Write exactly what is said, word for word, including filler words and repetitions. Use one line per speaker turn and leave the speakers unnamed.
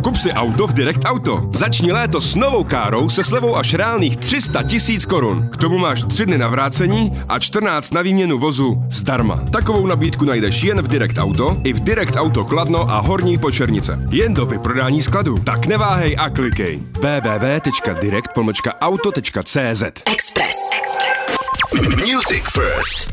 Kup si auto v Direct Auto. Začni léto s novou károu se slevou až reálných tři sta tisíc korun. K tomu máš tři dny na vrácení a čtrnáct na výměnu vozu zdarma. Takovou nabídku najdeš jen v Direct Auto i v Direct Auto Kladno a Horní Počernice. Jen do vyprodání skladu. Tak neváhej a klikej. w w w tečka direct pomlčka auto tečka c z.
Express.
Music First.